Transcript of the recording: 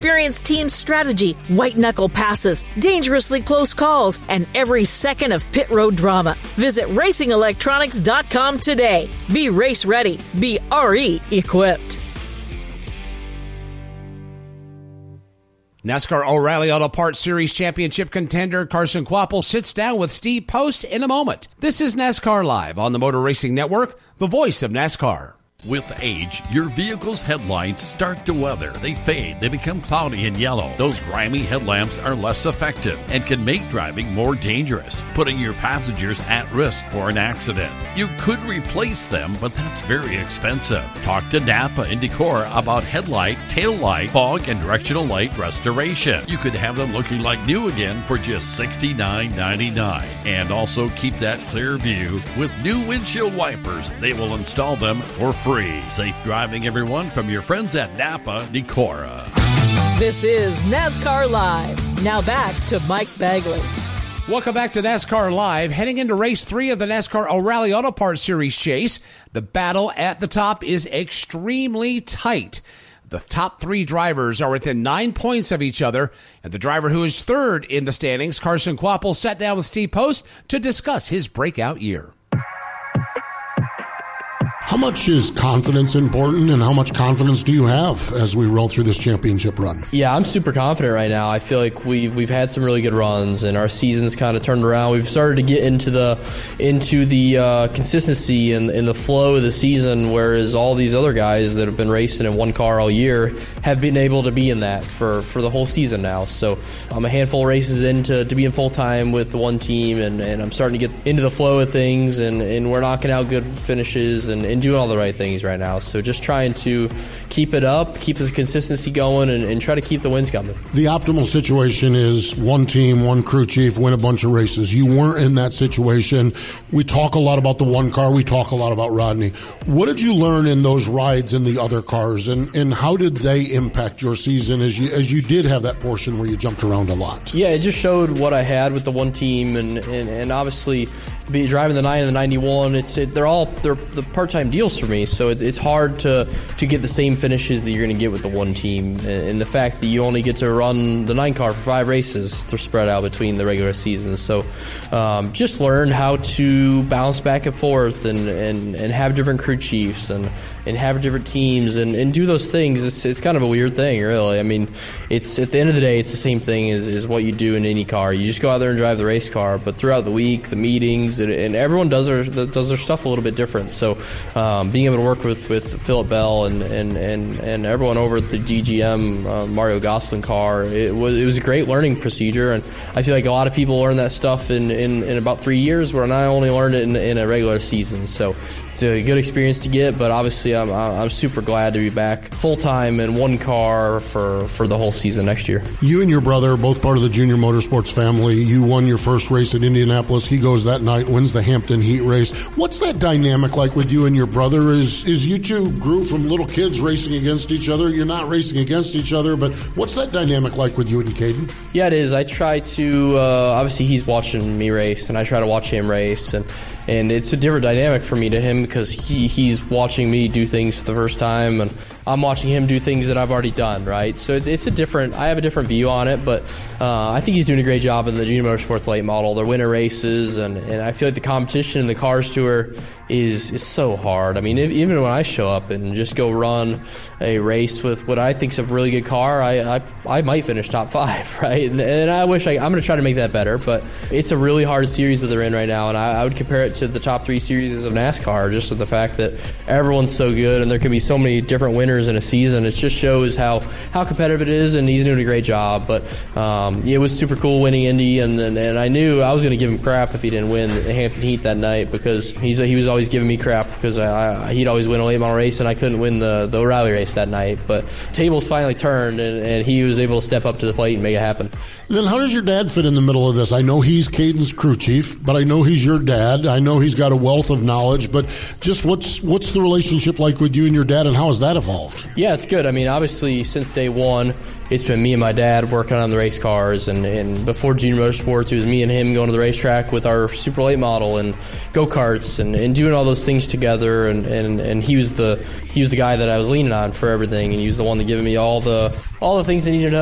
Experience team strategy, white-knuckle passes, dangerously close calls, and every second of pit road drama. Visit RacingElectronics.com today. Be race ready. Be RE equipped. NASCAR O'Reilly Auto Parts Series Championship contender Carson Kvapil sits down with Steve Post in a moment. This is NASCAR Live on the Motor Racing Network, the voice of NASCAR. With age, your vehicle's headlights start to weather. They fade. They become cloudy and yellow. Those grimy headlamps are less effective and can make driving more dangerous, putting your passengers at risk for an accident. You could replace them, but that's very expensive. Talk to Napa and Decor about headlight, tail light, fog, and directional light restoration. You could have them looking like new again for just $69.99. And also keep that clear view with new windshield wipers. They will install them for free. Safe driving, everyone, from your friends at Napa Decora. This is NASCAR Live. Now back to Mike Bagley. Welcome back to NASCAR Live. Heading into race 3 of the NASCAR O'Reilly Auto Parts Series chase, the battle at the top is extremely tight. The top 3 drivers are within 9 points of each other, and the driver who is third in the standings, Carson Kvapil, sat down with Steve Post to discuss his breakout year. How much is confidence important, and how much confidence do you have as we roll through this championship run? Yeah, I'm super confident right now. I feel like we've had some really good runs, and our season's kind of turned around. We've started to get into the consistency and the flow of the season, whereas all these other guys that have been racing in one car all year have been able to be in that for the whole season now. So I'm a handful of races into being full-time with one team, and I'm starting to get into the flow of things, and we're knocking out good finishes and doing all the right things right now. So just trying to keep it up, keep the consistency going, and try to keep the wins coming. The optimal situation is one team, one crew chief, win a bunch of races. You weren't in that situation. We talk a lot about the one car. We talk a lot about Rodney. What did you learn in those rides in the other cars, and how did they impact your season as you did have that portion where you jumped around a lot? Yeah, it just showed what I had with the one team, and obviously driving the 9 and the 91, they're the part-time deals for me, so it's hard to get the same finishes that you're going to get with the one team, and the fact that you only get to run the 9 car for 5 races to spread out between the regular seasons. So just learn how to bounce back and forth and have different crew chiefs and have different teams and do those things. It's kind of a weird thing, really. I mean, it's at the end of the day, it's the same thing as what you do in any car. You just go out there and drive the race car, but throughout the week, the meetings, and everyone does their stuff a little bit different. So being able to work with Philip Bell and everyone over at the DGM Mario Gosselin car, it was a great learning procedure, and I feel like a lot of people learn that stuff in about 3 years, where I only learned it in a regular season. So it's a good experience to get, but obviously I'm super glad to be back full-time in one car for the whole season next year. You and your brother are both part of the Junior Motorsports family. You won your first race at Indianapolis. He goes that night, wins the Hampton Heat race. What's that dynamic like with you and your brother? Is you two grew from little kids racing against each other? You're not racing against each other, but what's that dynamic like with you and Caden? Yeah, it is. I try to, obviously he's watching me race, and I try to watch him race, and it's a different dynamic for me to him because he's watching me do things for the first time, and I'm watching him do things that I've already done, right? So I have a different view on it, but I think he's doing a great job in the Junior Motorsports late model. They're winning races, and I feel like the competition in the Cars Tour is so hard. I mean, even when I show up and just go run a race with what I think is a really good car, I might finish top 5, right? And I wish I'm going to try to make that better, but it's a really hard series that they're in right now, and I would compare it to the top 3 series of NASCAR, just with the fact that everyone's so good and there can be so many different winners in a season. It just shows how competitive it is, and he's doing a great job. But it was super cool winning Indy, and I knew I was going to give him crap if he didn't win the Hampton Heat that night, because he was always giving me crap because he'd always win a late model race and I couldn't win the O'Reilly race that night. But tables finally turned, and he was able to step up to the plate and make it happen. Then how does your dad fit in the middle of this? I know he's Caden's crew chief, but I know he's your dad. I know he's got a wealth of knowledge, but just what's the relationship like with you and your dad, and how has that evolved? Yeah, it's good. I mean, obviously, since day one, it's been me and my dad working on the race cars, and before Junior Motorsports, it was me and him going to the racetrack with our Super Late Model and go-karts and doing all those things together, and he was the guy that I was leaning on for everything, and he was the one that giving me all the things I needed to know.